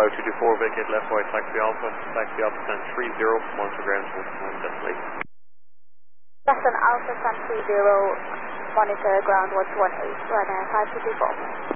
Bravo 224, vacate left right, taxi Alpha, descend 30, monitor ground, destination. Descend Alpha, descend 30, monitor ground 118, right now 5224.